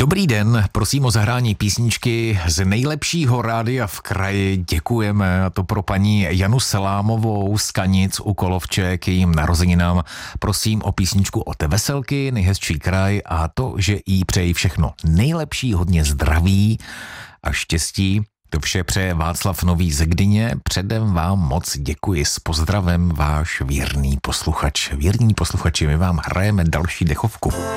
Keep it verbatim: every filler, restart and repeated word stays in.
Dobrý den, prosím o zahrání písničky z nejlepšího rádia v kraji. Děkujeme, a to pro paní Janu Selámovou z Kanic u Kolovče k jejím narozeninám. Prosím o písničku od Veselky, nejhezčí kraj, a to, že jí přeji všechno nejlepší, hodně zdraví a štěstí. To vše přeje Václav Nový ze Gdyně. Předem vám moc děkuji. S pozdravem váš věrný posluchač. Věrní posluchači, my vám hrajeme další dechovku.